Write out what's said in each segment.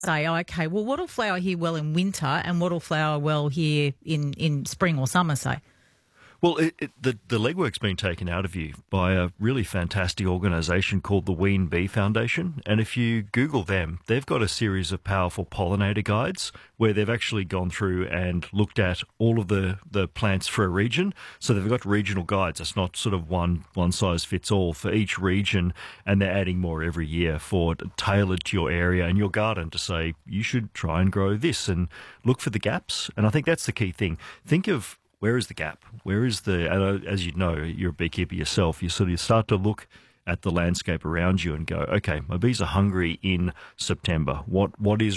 say, oh, okay, well, what'll flower here well in winter and what'll flower well here in spring or summer, say? Well, the legwork's been taken out of you by a really fantastic organisation called the Ween Bee Foundation. And if you Google them, they've got a series of powerful pollinator guides where they've actually gone through and looked at all of the plants for a region. So they've got regional guides. It's not sort of one size fits all for each region, and they're adding more every year for tailored to your area and your garden to say, you should try and grow this and look for the gaps. And I think that's the key thing. Think of, where is the gap? Where is as you know, you're a beekeeper yourself, you start to look at the landscape around you and go, okay, my bees are hungry in September. What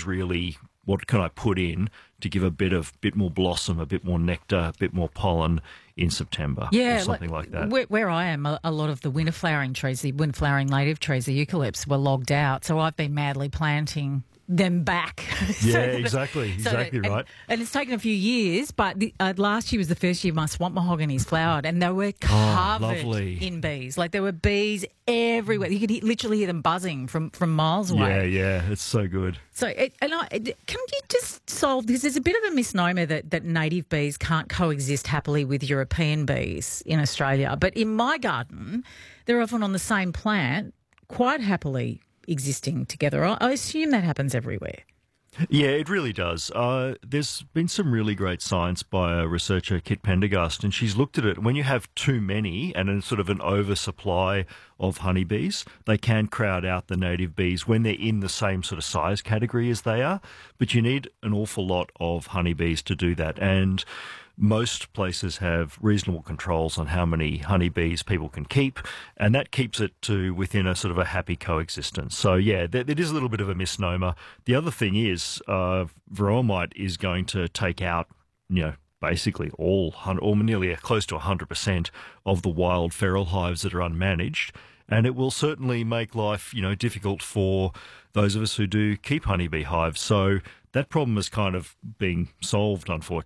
can I put in to give a bit more blossom, a bit more nectar, a bit more pollen in September? Yeah, or something like that. Where I am, a lot of the winter flowering trees, the winter flowering native trees, the eucalypts, were logged out. So I've been madly planting them back. Yeah, exactly right. And it's taken a few years, but last year was the first year my swamp mahoganies flowered, and they were covered in bees. Like there were bees everywhere. You could literally hear them buzzing from miles away. Yeah, it's so good. So, can you just solve this? There's a bit of a misnomer that native bees can't coexist happily with European bees in Australia, but in my garden, they're often on the same plant quite happily existing together. I assume that happens everywhere. Yeah, it really does. There's been some really great science by a researcher, Kit Pendergast, and she's looked at it. When you have too many and sort of an oversupply of honeybees, they can crowd out the native bees when they're in the same sort of size category as they are. But you need an awful lot of honeybees to do that. And most places have reasonable controls on how many honeybees people can keep, and that keeps it to within a sort of a happy coexistence. So, yeah, it is a little bit of a misnomer. The other thing is varroa mite is going to take out, basically all, or nearly close to 100% of the wild feral hives that are unmanaged, and it will certainly make life, difficult for those of us who do keep honeybee hives. So that problem is kind of being solved, unfortunately.